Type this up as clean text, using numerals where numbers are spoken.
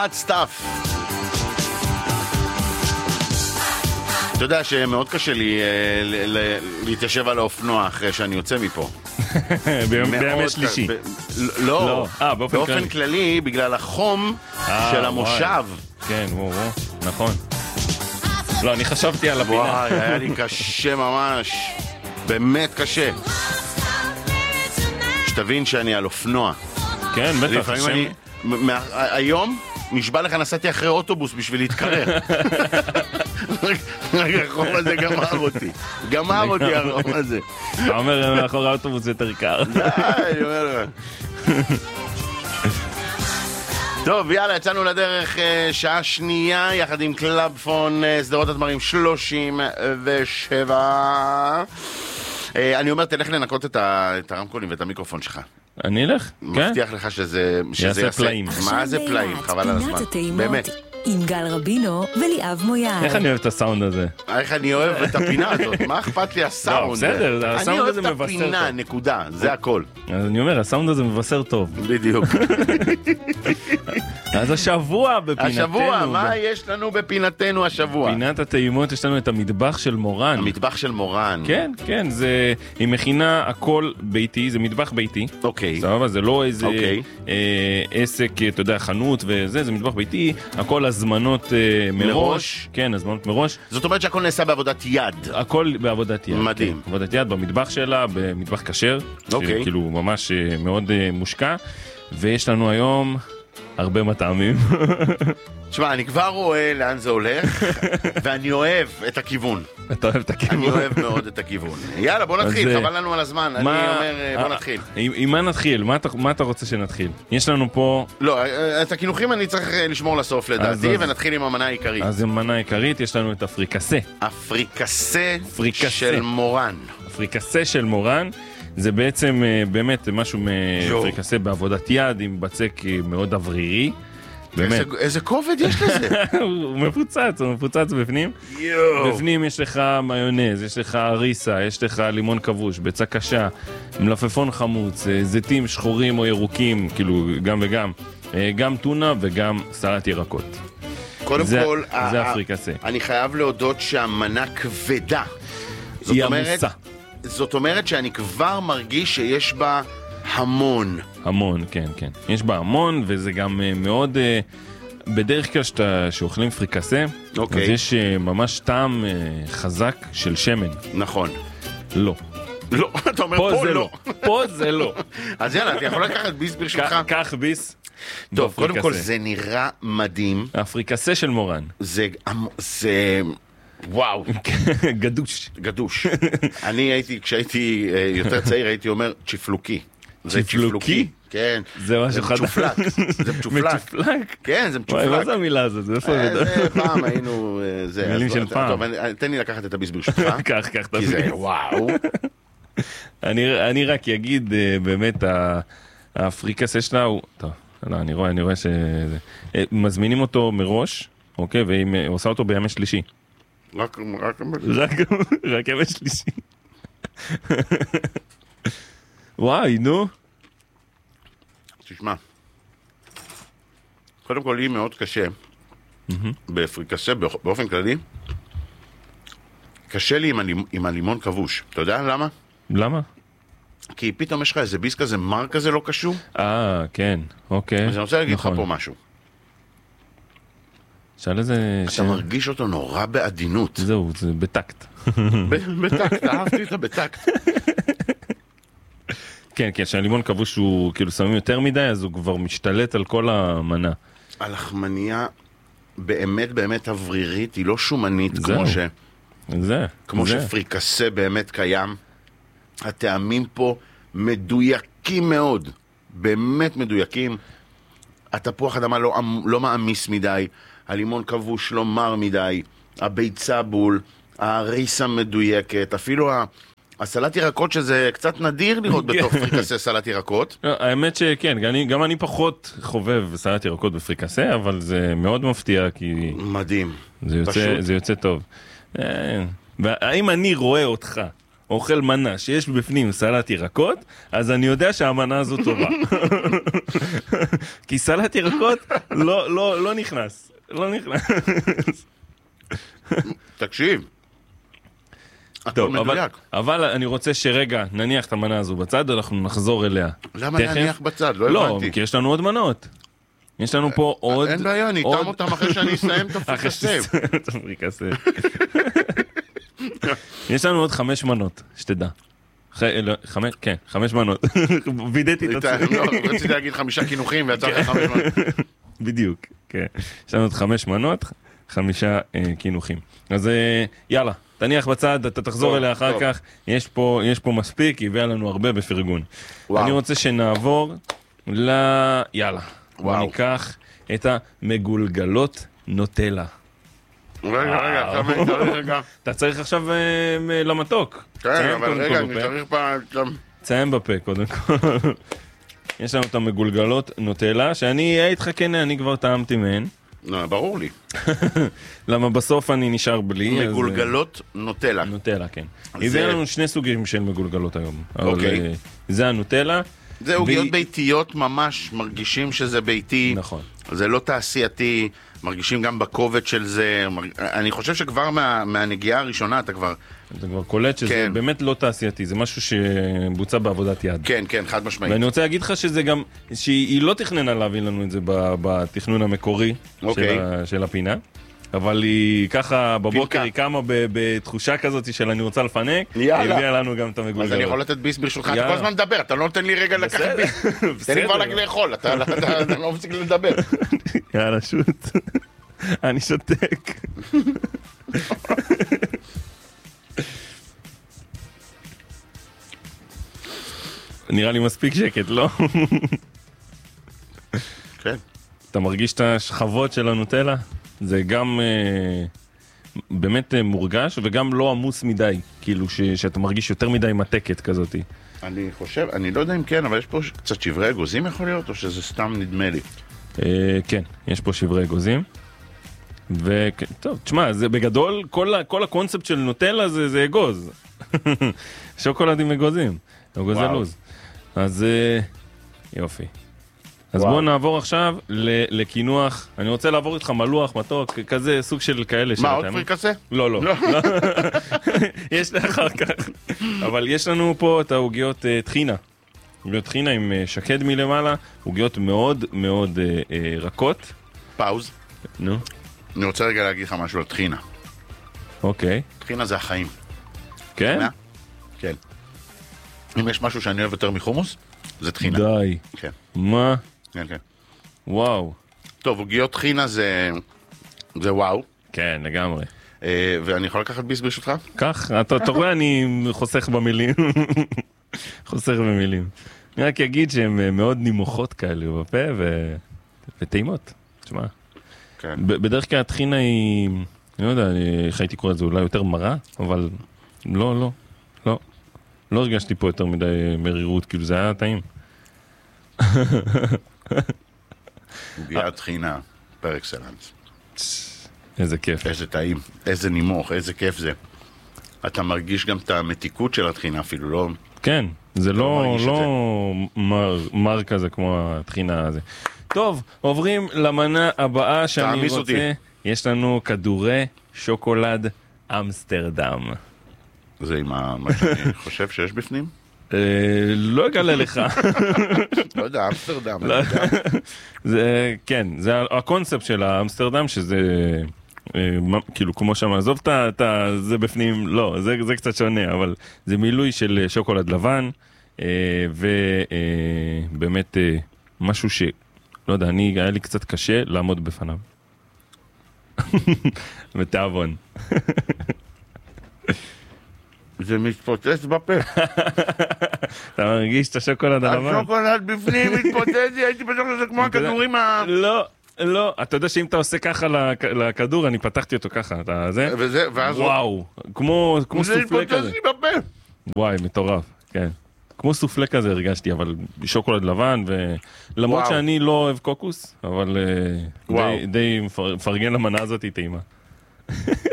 hot stuff. אתה יודע שמאוד קשה לי להתיישב על האופנוע אחרי שאני יוצא מפה. בימי שלישי. לא, באופן כללי, בגלל החום של המושב. כן, נכון. לא, אני חשבתי על הבינה. וואי, היה לי קשה ממש. באמת קשה. שתבין שאני על אופנוע. כן, בטח. היום נשבע לך נסעתי אחרי אוטובוס בשביל להתקרר. החום הזה גמר אותי החום הזה. אתה אומר, אחרי האוטובוס יותר קר. אני אומר לך. טוב, יאללה, יצאנו לדרך שעה שנייה, יחד עם קלאבפון סדרות התמרים 37. אני אומר, תלך לנקות את הרמקולים ואת המיקרופון שלך. אני אלך? כן. מבטיח לך שזה יעשה פלאים. מה זה פלאים? חבל על הזמן. באמת. עם גל רבינו וליאב מויאל. איך אני אוהב את הסאונד הזה? איך אני אוהב את הפינה הזאת? מה אכפת לי הסאונד? לא, בסדר, הסאונד הזה מבשר טוב. אני אוהב את הפינה, נקודה, זה הכל. אז אני אומר, הסאונד הזה מבשר טוב. בדיוק. אז השבוע בפינתנו. השבוע, מה יש לנו בפינתנו השבוע? פינת הטעימות יש לנו את המטבח של מורן. המטבח של מורן. כן, כן, היא מכינה הכל ביתי, זה מטבח ביתי. אוקיי. סבבה, זה לא איזה עסק, אתה יודע, חנות וזה, זה מטבח ביתי, הכל הזמנות מראש. כן, הזמנות מראש. זאת אומרת שהכל נעשה בעבודת יד. הכל בעבודת יד. מדהים. כן, בעבודת יד, במטבח שלה, במטבח כשר. אוקיי. כאילו ממש מאוד מושקע. ויש לנו היום הרבה מטעמים. תשמע, אני כבר רואה לאן זה הולך, ואני אוהב את הכיוון. אתה אוהב את הכיוון? אני אוהב מאוד את הכיוון. יאללה, בוא נתחיל, חבל לנו על הזמן. אני אומר, בוא נתחיל. עם מה נתחיל? מה אתה רוצה שנתחיל? יש לנו פה... לא, את הכינוחים אני צריך לשמור לסוף לדעתי, ונתחיל עם המנה העיקרית. אז עם המנה העיקרית יש לנו את הפריקסה. הפריקסה של מורן. הפריקסה של מורן. זה בעצם באמת משהו מפריקסה בעבודת יד עם בצק מאוד אוורירי. באמת. איזה כובד יש לזה? הוא מפוצץ בפנים. בפנים יש לך מיונז, יש לך אריסה, יש לך לימון כבוש, ביצה קשה, מלפפון חמוץ, זיתים שחורים או ירוקים, כאילו גם וגם, גם טונה וגם סלט ירקות. קודם כל, זה הפריקסה. אני חייב להודות שהמנה כבדה. היא עמוסה. זאת אומרת שאני כבר מרגיש שיש בה המון. המון, כן, כן. יש בה המון, וזה גם מאוד... בדרך כלל שאוכלים פריקסה, אז יש ממש טעם חזק של שמן. נכון. לא. לא, אתה אומר פה לא. פה זה לא. אז יאללה, אתה יכול לקחת ביס ברשותך? קח ביס. טוב, קודם כל זה נראה מדהים. הפריקסה של מורן. זה... וואו. גדוש. אני הייתי, כשהייתי יותר צעיר, הייתי אומר צ'פלוקי. זה צ'פלוקי? כן. זה משהו חדש. זה מצ'ופלק. מצ'ופלק? כן, זה מצ'ופלק. מה זה המילה הזאת? זה פעם היינו... מילים של פעם. טוב, תן לי לקחת את הביס ברשותך. קח, כי זה וואו. אני רק אגיד, באמת, הפריקסה שלה הוא... טוב, אני רואה ש... מזמינים אותו מראש, אוקיי? והיא עושה אותו בימי שלישי. רק ימי שלישי. וואי, נו. תשמע, קודם כל לי מאוד קשה בפריקסה, באופן כללי, קשה לי עם הלימון כבוש. אתה יודע למה? למה? כי פתאום יש לך איזה ביס כזה, מר כזה לא קשור. כן, אוקיי. אז אני רוצה להגיד לך פה משהו. אתה מרגיש אותו נורא בעדינות. זהו, זה בטקט. בטקט, אהבתי את הבטקט. כן, כן, שהלימון כבוש הוא כאילו שמים יותר מדי, אז הוא כבר משתלט על כל המנה. הלחמניה באמת באמת אוורירית, היא לא שומנית כמו שפריקסה באמת קיים. הטעמים פה מדויקים מאוד, באמת מדויקים. התפוח אדמה לא מאמיס מדי, הלימון כבוש לא מר מדי, הביצה בול, הריסה מדויקת, אפילו הסלט ירקות, שזה קצת נדיר לראות בתוך פריקסה סלט ירקות. האמת שכן, גם אני פחות חובב סלט ירקות בפריקסה, אבל זה מאוד מפתיע, כי... מדהים. זה יוצא טוב. והאם אני רואה אותך אוכל מנה שיש בפנים סלט ירקות, אז אני יודע שהמנה הזו טובה. כי סלט ירקות לא נכנס. לא נכנס. תקשיב. טוב, אבל אני רוצה שרגע נניח את המנה הזו בצד, אנחנו נחזור אליה. למה נניח בצד? לא הבנתי. לא, כי יש לנו עוד מנות. יש לנו פה עוד... אין בעיה, אני אתם אותם אחרי שאני אסיים את הפריקסה. את הפריקסה. יש לנו עוד 5 מנות, שתדע. כן, 5 מנות. וידאתי את עצמי. רציתי להגיד 5 כינוכים ויצא לך 5 מנות. בדיוק, כן. יש לנו עוד 5 מנות, 5 כינוכים. אז יאללה, תניח בצד, אתה תחזור אליה אחר כך. יש פה מספיק, הביאה לנו הרבה בפרגון. אני רוצה שנעבור יאללה. בוא ניקח את המגולגלות נוטלה. רגע. אתה צריך עכשיו למתוק. כן, אבל רגע, אני צריך פעם... תסיים בפה קודם כל. יש לנו את המגולגלות נוטלה, שאני אהיה איתך כן, אני כבר טעמתי מהן. ברור לי. למה בסוף אני נשאר בלי. מגולגלות נוטלה. נוטלה, כן. הביאה לנו 2 סוגים של מגולגלות היום. אוקיי. זה הנוטלה. זה עוגיות ביתיות ממש, מרגישים שזה ביתי. נכון. זה לא תעשייתי, מרגישים גם בכובד של זה. אני חושב שכבר מהנגיעה הראשונה אתה כבר קולט שזה באמת לא תעשייתי, זה משהו שבוצע בעבודת יד. כן, כן, חד משמעית. ואני רוצה להגיד לך שזה גם, שהיא לא תכננה להביא לנו את זה בתכנון המקורי של הפינה. אבל היא ככה בבוקר היא קמה בתחושה כזאת של אני רוצה לפנק, היא הביאה לנו גם את המגולגלות. אז אני יכול לתת ביס ברשותך, אתה כל הזמן מדבר, אתה לא נותן לי רגע לקחת ביס. תן לי כבר לאכול, אתה לא מפסיק לדבר. יאללה, שוט. אני שותק. נראה לי מספיק שקט, לא? כן. אתה מרגיש את השכבות של הנוטלה? זה גם באמת מורגש וגם לא עמוס מדי, כאילו שאתה מרגיש יותר מדי מתקת כזאת. אני חושב, אני לא יודע אם כן, אבל יש פה קצת שברי אגוזים יכול להיות, או שזה סתם נדמה לי? כן, יש פה שברי אגוזים. וטוב, תשמע, זה בגדול, כל הקונספט של נוטלה זה אגוז. שוקולד עם אגוזים, אגוזי לוז. אז יופי. אז בואו נעבור עכשיו לקינוח. אני רוצה לעבור איתך מלוח, מתוק, כזה סוג של כאלה. מה, עוד פריקסה? לא. יש לי אחר כך. אבל יש לנו פה את העוגיות טחינה. עוגיות טחינה עם שקד מלמעלה, עוגיות מאוד מאוד רכות. פאוז. נו. אני רוצה רגע להגיד לך משהו על טחינה. אוקיי. טחינה זה החיים. כן? כן. אם יש משהו שאני אוהב יותר מחומוס, זה טחינה. די. כן. מה? כן, כן. וואו. טוב, עוגיות טחינה זה וואו. כן, לגמרי. ואני יכול לקחת ביס ברשותך? כך, אתה רואה, אני חוסך במילים. חוסך במילים. אני רק אגיד שהן מאוד נימוכות כאלה בפה וטעימות. תשמע. כן. בדרך כלל הטחינה היא, אני לא יודע, איך הייתי קורא את זה, אולי יותר מרה, אבל לא הרגשתי פה יותר מדי מרירות, כאילו זה היה טעים. עוגיית טחינה, פר אקסלנס. איזה כיף. איזה טעים, איזה נימוך, איזה כיף זה. אתה מרגיש גם את המתיקות של הטחינה אפילו, לא? כן, זה לא מר כזה כמו הטחינה הזה. טוב, עוברים למנה הבאה שאני רוצה. יש לנו כדורי שוקולד אמסטרדם. זה עם מה שאני חושב שיש בפנים? לא אגלה לך. לא יודע, אמסטרדם. זה, כן, זה הקונספט של האמסטרדם, שזה כאילו כמו שם, עזוב זה בפנים, לא, זה קצת שונה, אבל זה מילוי של שוקולד לבן, ובאמת משהו ש... לא יודע, היה לי קצת קשה לעמוד בפניו. ותאבון. זה מתפוצץ בפה. אתה מרגיש את השוקולד הלבן? השוקולד בפנים מתפוצץ, הייתי בטוח שזה כמו הכדורים ה... לא, אתה יודע שאם אתה עושה ככה לכדור, אני פתחתי אותו ככה, אתה זה? ואז... וואו, כמו סופלה כזה. זה מתפוצץ לי בפה. וואי, מטורף, כן. כמו סופלה כזה הרגשתי, אבל שוקולד לבן, ולמרות שאני לא אוהב קוקוס, אבל די מפרגן למנה הזאת היא טעימה.